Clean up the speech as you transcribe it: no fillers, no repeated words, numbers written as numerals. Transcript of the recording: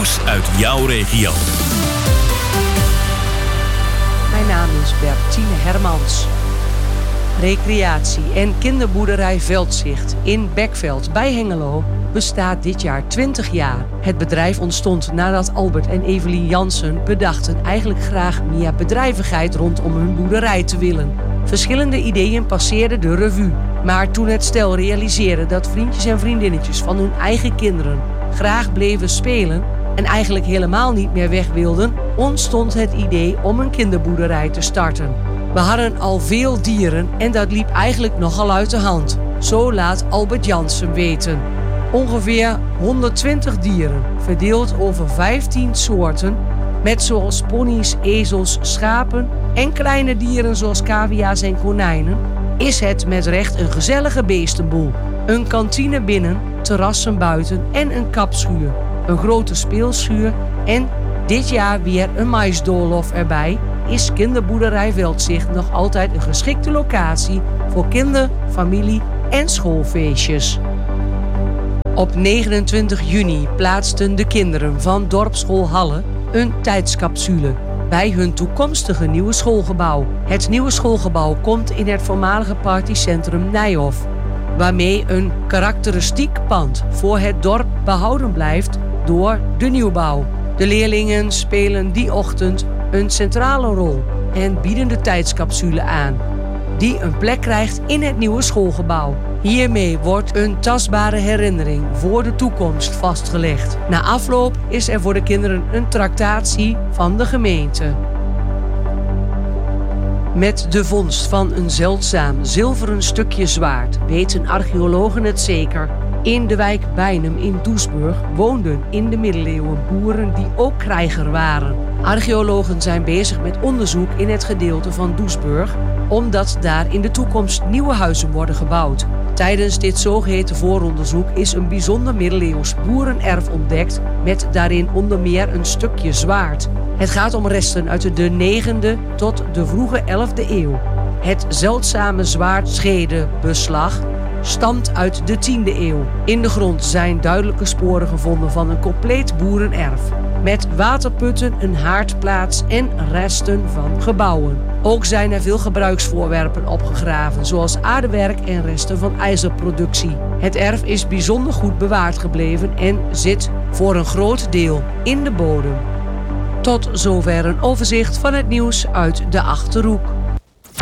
nieuws uit jouw regio. Mijn naam is Bertine Hermans. Recreatie- en kinderboerderij Veldzicht in Bekveld bij Hengelo bestaat dit jaar 20 jaar. Het bedrijf ontstond nadat Albert en Evelien Jansen bedachten eigenlijk graag meer bedrijvigheid rondom hun boerderij te willen. Verschillende ideeën passeerden de revue. Maar toen het stel realiseerde dat vriendjes en vriendinnetjes van hun eigen kinderen graag bleven spelen en eigenlijk helemaal niet meer weg wilden, ontstond het idee om een kinderboerderij te starten. We hadden al veel dieren en dat liep eigenlijk nogal uit de hand. Zo laat Albert Jansen weten. Ongeveer 120 dieren, verdeeld over 15 soorten, met zoals ponies, ezels, schapen en kleine dieren zoals cavia's en konijnen, is het met recht een gezellige beestenboel. Een kantine binnen, terrassen buiten en een kapschuur. Een grote speelschuur en dit jaar weer een maisdoolhof erbij, is kinderboerderij Veldzicht nog altijd een geschikte locatie voor kinder-, familie- en schoolfeestjes. Op 29 juni plaatsten de kinderen van dorpsschool Halle een tijdscapsule bij hun toekomstige nieuwe schoolgebouw. Het nieuwe schoolgebouw komt in het voormalige partycentrum Nijhof, waarmee een karakteristiek pand voor het dorp behouden blijft door de nieuwbouw. De leerlingen spelen die ochtend een centrale rol en bieden de tijdscapsule aan, die een plek krijgt in het nieuwe schoolgebouw. Hiermee wordt een tastbare herinnering voor de toekomst vastgelegd. Na afloop is er voor de kinderen een tractatie van de gemeente. Met de vondst van een zeldzaam zilveren stukje zwaard weten archeologen het zeker. In de wijk Beinum in Doesburg woonden in de middeleeuwen boeren die ook krijger waren. Archeologen zijn bezig met onderzoek in het gedeelte van Doesburg, omdat daar in de toekomst nieuwe huizen worden gebouwd. Tijdens dit zogeheten vooronderzoek is een bijzonder middeleeuws boerenerf ontdekt met daarin onder meer een stukje zwaard. Het gaat om resten uit de 9e tot de vroege 11e eeuw. Het zeldzame zwaardschedebeslag stamt uit de 10e eeuw. In de grond zijn duidelijke sporen gevonden van een compleet boerenerf, met waterputten, een haardplaats en resten van gebouwen. Ook zijn er veel gebruiksvoorwerpen opgegraven, zoals aardewerk en resten van ijzerproductie. Het erf is bijzonder goed bewaard gebleven en zit voor een groot deel in de bodem. Tot zover een overzicht van het nieuws uit de Achterhoek.